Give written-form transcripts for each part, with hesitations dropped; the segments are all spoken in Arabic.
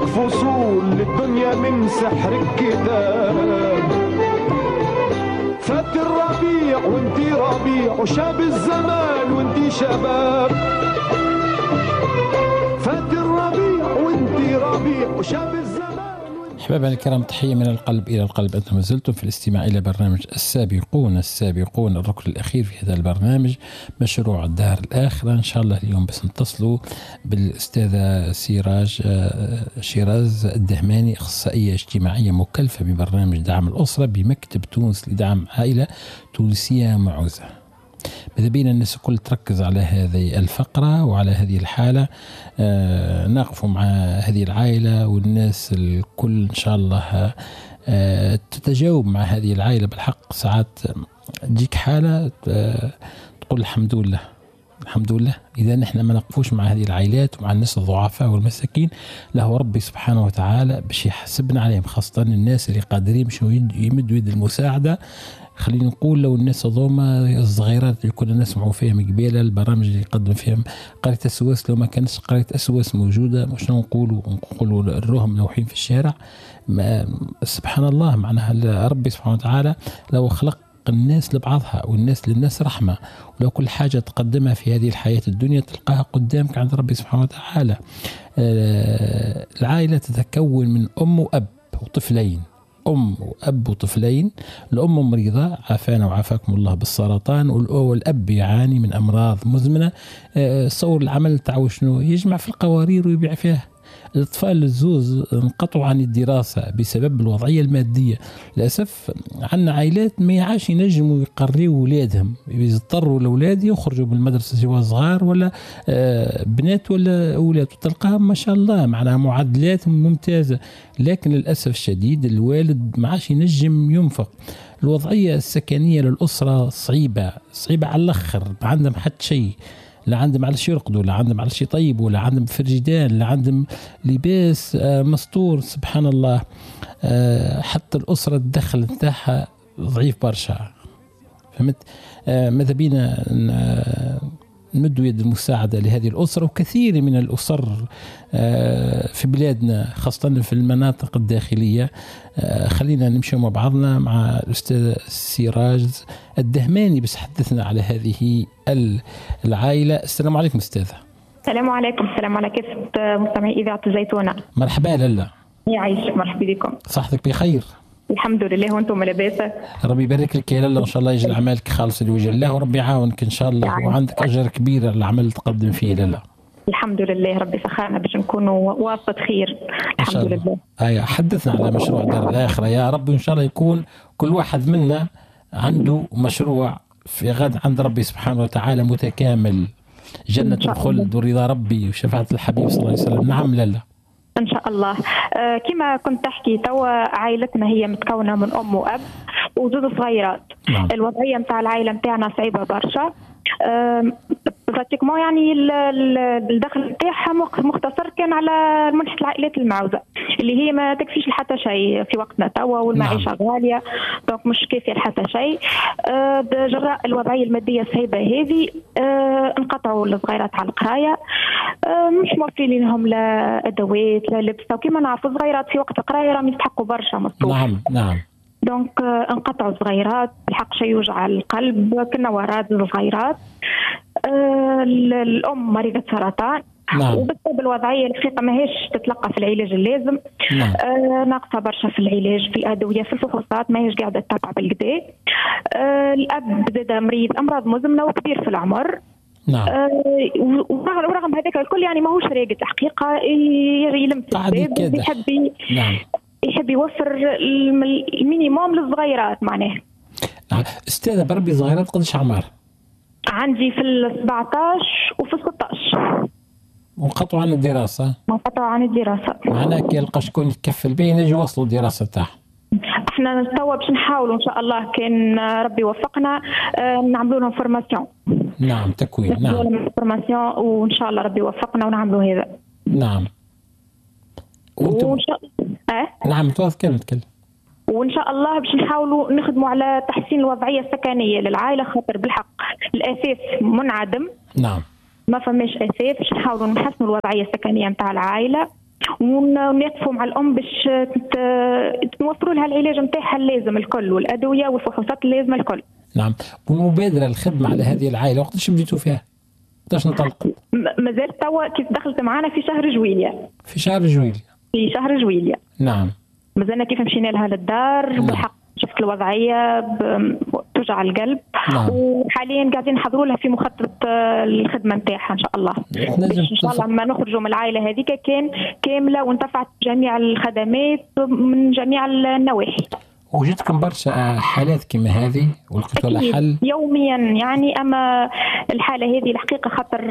الفصول للدنيا من سحر الكتاب. فات الربيع وانتي ربيع وشاب الزمان وانتي شباب. فات الربيع وانتي ربيع وشاب الزمان. أحبابنا الكرام، تحية من القلب إلى القلب. أنتم ما زلتم في الاستماع إلى برنامج السابقون الركن الأخير في هذا البرنامج، مشروع الدار الآخرة. إن شاء الله اليوم بس نتصلوا بالأستاذة شيراز الدهماني، أخصائية اجتماعية مكلفة ببرنامج دعم الأسرة بمكتب تونس لدعم عائلة تونسية معوزة. ماذا بينا الناس الكل تركز على هذه الفقرة وعلى هذه الحالة. نقف مع هذه العائلة والناس الكل إن شاء الله تتجاوب مع هذه العائلة. بالحق ساعات تجيك حالة تقول الحمد لله إذا نحن ما نقفوش مع هذه العائلات ومع الناس الضعفاء والمساكين، له ربي سبحانه وتعالى باش يحسبنا عليهم، خاصة الناس اللي قادرين باش يمدوا يد المساعدة. خلينا نقول لو الناس هذوما الصغيرات اللي كنا نسمعوا فيهم قبيله، البرامج اللي يقدم فيهم قرية أسواس، لو ما كانتش قرية أسواس موجودة مش نقولوا الروهم لوحين في الشارع. سبحان الله، معناها ربي سبحانه وتعالى لو خلق الناس لبعضها والناس للناس رحمة، ولو كل حاجة تقدمها في هذه الحياة الدنيا تلقاها قدامك عند ربي سبحانه وتعالى. العائلة تتكون من أم وأب وطفلين، أم وأب وطفلين. الأم مريضة عافانا وعافاكم الله بالسرطان، والأب يعاني من أمراض مزمنة. صور العمل تعو شنو يجمع في القوارير ويبيع فيها. الأطفال الزوز انقطعوا عن الدراسة بسبب الوضعية المادية. للأسف عندنا عائلات ما يعاش ينجموا يقريوا أولادهم، يضطروا الأولاد يخرجوا من المدرسة سواء صغار ولا بنات ولا أولاد، وتلقاهم ما شاء الله معناها معدلات ممتازة، لكن للأسف الشديد الوالد ما عاش ينجم ينفق. الوضعية السكنية للأسرة صعيبة على الأخر، ما عندهم حتى شيء، لا عندهم على شي يرقدوا، لا عندهم على شي طيبوا، لا عندهم فرجدان، لا عندهم لباس مستور. سبحان الله، حتى الأسرة الدخل نتاعها ضعيف برشا. فهمت؟ ماذا بينا نمدوا يد المساعدة لهذه الأسرة، وكثير من الأسر في بلادنا خاصة في المناطق الداخلية. خلينا نمشي مع بعضنا مع الأستاذ سيراز الدهماني بس حدثنا على هذه العائلة. السلام عليكم أستاذة. السلام عليكم. السلام على كافة مستمعي إذاعة الزيتونة. مرحبا لله. يعيشك، مرحبا بكم. صحتك بخير؟ الحمد لله، وانتم لاباس؟ ربي يبارك لك يا لاله، ان شاء الله يجعل اعمالك خالصه لوجه الله، وربي يعاونك ان شاء الله، وعندك اجر كبير على العمل اللي تقدم فيه لاله. الحمد لله، ربي سخانا باش نكونوا واسطة خير. الحمد لله. هيا حدثنا على مشروع دار الآخرة يا رب، وان شاء الله يكون كل واحد منا عنده مشروع في غد عند ربي سبحانه وتعالى متكامل، جنة الخلد ورضا ربي وشفاعة الحبيب صلى الله عليه وسلم. نعم لاله إن شاء الله. كما كنت تحكي توا، عائلتنا هي متكونة من أم وأب وزوج صغيرات. نعم. الوضعية متاع العائلة متاعنا صعيبة برشا. براتيكمون يعني الدخل متاعها مختصر كان على منحة العائلات المعوزة اللي هي ما تكفيش لحتى شيء في وقتنا توا، والمعيشة غالية، دونك مش كافية لحتى شيء. بجراء الوضعية المادية الصعيبة هذه انقطعوا الصغيرات على القراية، مش موفرين لهم لا أدوات لا لبس، وكما نعرفوا الصغيرات في وقت القراية راهم يستحقوا برشا مصروف. نعم. دونك انقطعوا صغيرات، الحق شيء يوجع القلب. كنا وراد الصغيرات. الأم مريضة سرطان. نعم. وبسبب الوضعية الحقيقة ماهيش تتلقى في العلاج اللازم. نعم. ناقصة برشا في العلاج، في الأدوية، في الفحوصات، ماهيش قاعدة تتابع بالكدا. الأب زاد مريض أمراض مزمنة وكبير في العمر. نعم. ورغم هذاك الكل يعني ماهوش راقد الحقيقة، يلمس الباب، يحب يوفر المينيموم للصغيرات معناه. نعم. استاذة بربي صغيرات قدش عمر؟ عندي في 17 وفي 16. وانقطعوا عن الدراسة؟ منقطعوا عن الدراسة. معناها كي يلقى شكون يتكفل به ينجي يوصلوا الدراسة تاعهم. احنا توا باش نحاولوا ان شاء الله كان ربي وفقنا نعملوا لهم فورماسيون. نعم، تكوين. نعم، نعملوا لهم فورماسيون وان شاء الله ربي وفقنا ونعملوا هذا. نعم. وان شاء الله نعم تكلم. وان شاء الله باش نحاولوا نخدموا على تحسين الوضعيه السكنيه للعائله، خاطر بالحق الاساس منعدم. نعم. ما فماش اساس، باش نحاولوا نحسنوا الوضعيه السكنيه نتاع العائله. ونقفوا مع الام باش نوفروا لها العلاج نتاعها اللازم الكل والادويه والفحوصات اللازمه الكل. نعم. والمبادره الخدمه على هذه العائله وقتاش بديتوا فيها؟ وقتاش نطلقوا؟ مازال توا كيف دخلت معنا في شهر جويليا. في شهر جويليا. في شهر جويليا. نعم. مازلنا كيف مشينا لها للدار. نعم. بالحق شفت الوضعيه توجع القلب. نعم. وحاليا قاعدين نحضروا لها في مخطط الخدمه نتاعها ان شاء الله. ان شاء الله لما نخرجوا من العائله هذيك كان كامله وانتفعت جميع الخدمات من جميع النواحي. وجدتكم برشا حالات كما هذه ولقيتوا لها حل؟ يوميا يعني. اما الحاله هذه الحقيقه خاطر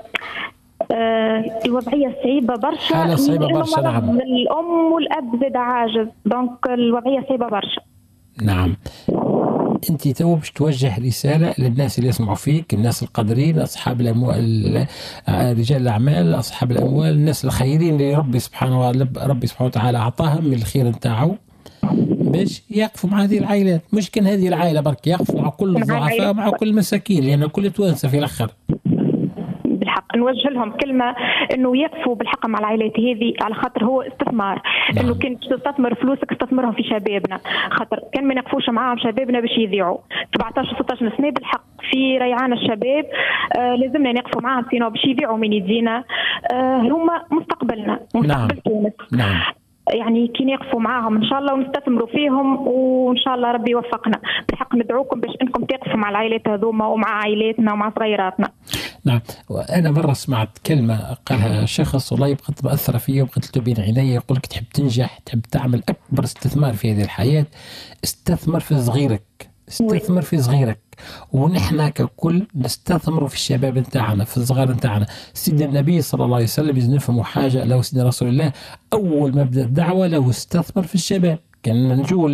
الوضعية صعيبة برشا. حالة صعيبة برشا. نعم. الأم والأب زاد عاجز، دونك الوضعية صعيبة برشا. نعم. أنت تو باش توجه رسالة للناس اللي يسمعوا فيك، الناس القادرين، أصحاب الأموال، رجال الأعمال، أصحاب الأموال، الناس الخيرين اللي ربي سبحانه وتعالى أعطاهم من الخير نتاعو باش يقفوا مع هذه العائلات. مش كان هذه العائلة برك، يقفوا مع كل الضعفاء ومع كل المساكين، لأن كل توانسة في الآخر. بالحق نوجه لهم كلمة إنه يقفوا بالحق مع العائلات هذه، على خاطر هو استثمار. نعم. إنه كنت تستثمر فلوسك استثمرهم في شبابنا، خاطر كان ما نقفوش معاهم شبابنا باش يضيعوا 17-16 سنة. بالحق في ريعان الشباب لازمنا نقفوا معاهم، سينو باش يضيعوا من يدينا. هما مستقبلنا ومستقبل تونس. نعم. يعني كي نقفوا معاهم ان شاء الله ونستثمروا فيهم، وان شاء الله ربي يوفقنا. بالحق ندعوكم باش انكم تقفوا مع العائلات هذوما ومع عائلاتنا ومع صغيراتنا. نعم. وانا مره سمعت كلمه قالها شخص والله بقت مأثره فيا وبقت تبين عيني، يقول لك تحب تنجح، تحب تعمل اكبر استثمار في هذه الحياه، استثمر في صغيرك، استثمر في صغيرك. ونحن ككل نستثمروا في الشباب نتاعنا، في الصغار نتاعنا. سيدنا النبي صلى الله عليه وسلم نفهموا حاجه، لو سيدنا رسول الله اول ما بدا الدعوه لو استثمر في الشباب. كان نجوا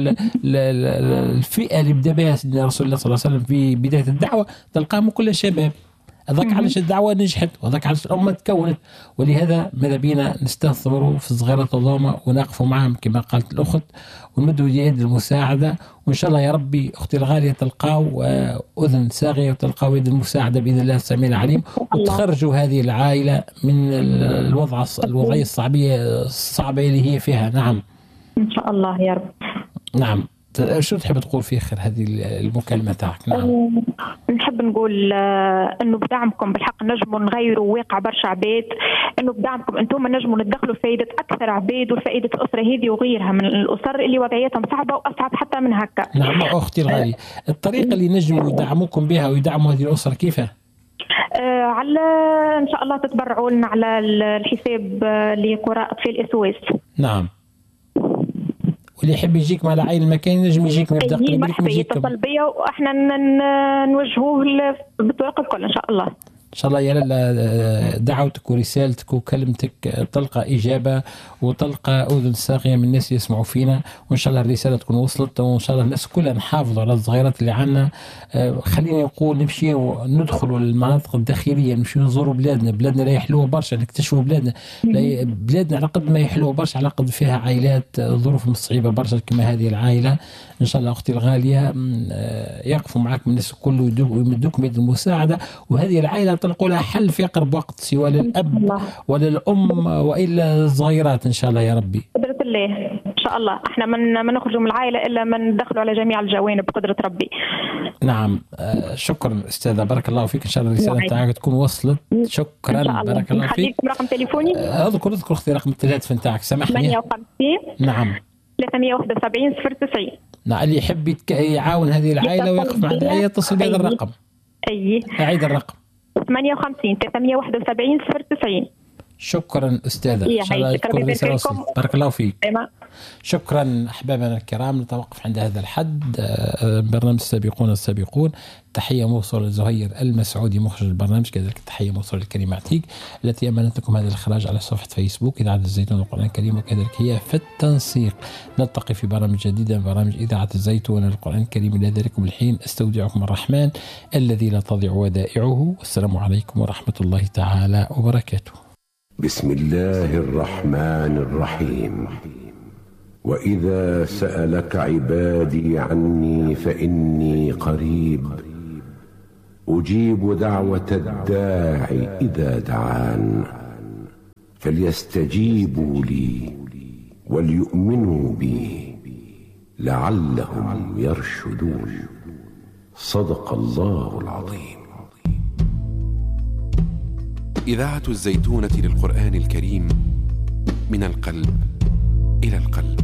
الفئه اللي بدا بها سيدنا رسول الله صلى الله عليه وسلم في بدايه الدعوه تلقاهم كلها شباب. هذاك علاش الدعوه نجحت، وهذاك علاش الامه تكونت. ولهذا ماذا بينا نستثمروا في الصغيرات الظلمه ونقفوا معهم كما قالت الاخت، ونمدوا يد المساعده. وان شاء الله يا ربي اختي الغاليه تلقاو اذن صاغيه وتلقاو يد المساعده باذن الله السميع العليم، وتخرجوا هذه العائله من الوضعيه الصعبه اللي هي فيها. نعم ان شاء الله يا رب. نعم. شو تحب تقول في آخر هذه المكالمة تاعك؟ نعم. نحب نقول انه بدعمكم بالحق نجموا نغيروا واقع برشا عباد، انه بدعمكم انتم نجموا ندخلوا فائدة اكثر عباد وفائدة الاسرة هذه وغيرها من الاسر اللي وضعيتهم صعبة واصعب حتى من هكا. نعم اختي الغالية، الطريقة اللي نجموا يدعموكم بها ويدعموا هذه الاسرة كيفها؟ على ان شاء الله تتبرعوا لنا على الحساب لقراء اطفال SOS. نعم. واللي يحب يجيك مع العائل المكان ينجم يجيك من يبدا قريب لكم يجيكم. يتصل بيا واحنا نوجهوه بالطرق الكل ان شاء الله. ان شاء الله يا لاله دعوتك ورسالتك وكلمتك تلقى اجابه وتلقى اذن صاغيه من الناس يسمعوا فينا، وان شاء الله الرساله تكون وصلت، وان شاء الله الناس كلها نحافظوا على الصغيرات اللي عندنا. خليني نقول نمشي وندخلوا المناطق الداخليه، نمشي نزوروا بلادنا لا يحلوها برشا، نكتشفوا بلادنا على قد ما يحلوها برشا على قد فيها عائلات ظروفهم صعيبه برشا كما هذه العائله. ان شاء الله اختي الغاليه يقفوا معك من الناس الكل ويمدوكم يد المساعده، وهذه العائله تلقوا لها حل في اقرب وقت، سواء للاب ولا الام والا الصغيرات ان شاء الله يا ربي. قدرة الله ان شاء الله. احنا ما نخرجوا من العائله الا ما ندخلوا على جميع الجوانب بقدره ربي. نعم. شكرا استاذه، بارك الله فيك. ان شاء الله الرساله تاعك تكون وصلت. شكرا بارك الله فيك. خليكم رقم تليفوني. اذكر اختي رقم التليفون تاعك سامحني. 58 نعم 371 090. نعم. اللي يحب يعاون هذه العائله ويقف مع العائله يتصل بهذا الرقم. اعيد الرقم 58 371 090. شكرا أستاذة. إن شاء الله تكون رسالة وصلت. بارك الله فيك. شكرا أحبابنا الكرام. نتوقف عند هذا الحد. برنامج السابقون. تحية موصولة لزهير المسعودي مخرج البرنامج، كذلك تحية موصولة لكريمة عتيق التي أمانت لكم هذا الإخراج على صفحة فيسبوك إذاعة الزيتون القرآن الكريم، وكذلك هي في التنسيق. نلتقي في برامج جديدة من برامج إذاعة الزيتون القرآن الكريم. إلى ذلك الحين أستودعكم الرحمن الذي لا تضيع ودائعه، والسلام عليكم ورحمة الله تعالى وبركاته. بسم الله الرحمن الرحيم. وإذا سألك عبادي عني فإني قريب أجيب دعوة الداعي إذا دعان فليستجيبوا لي وليؤمنوا بي لعلهم يرشدون. صدق الله العظيم. إذاعة الزيتونة للقرآن الكريم، من القلب إلى القلب.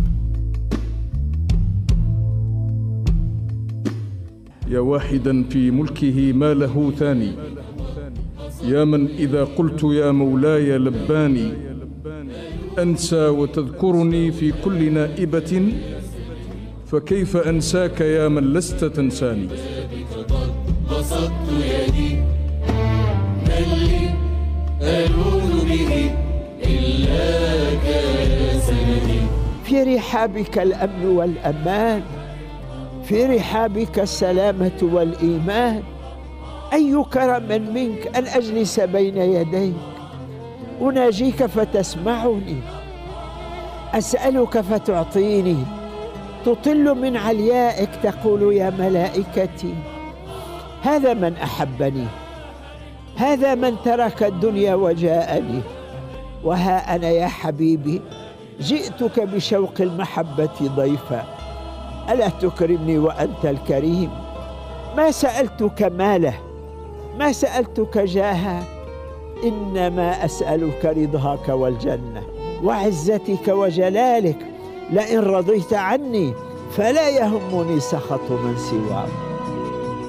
يا واحدا في ملكه ما له ثاني، يا من إذا قلت يا مولاي لباني، أنسى وتذكرني في كل نائبة، فكيف أنساك يا من لست تنساني. بسطت يدي من لي ألوذ به إلاك يا سندي. في رحابك الأمن والأمان، في رحابك السلامة والإيمان. أي كرم منك أن أجلس بين يديك، أناجيك فتسمعني، أسألك فتعطيني، تطل من عليائك تقول يا ملائكتي هذا من أحبني، هذا من ترك الدنيا وجاءني. وها أنا يا حبيبي جئتك بشوق المحبة ضيفا، ألا تكرمني وأنت الكريم؟ ما سألتك ماله، ما سألتك جاها، إنما أسألك رضاك والجنة وعزتك وجلالك. لئن رضيت عني فلا يهمني سخط من سواك.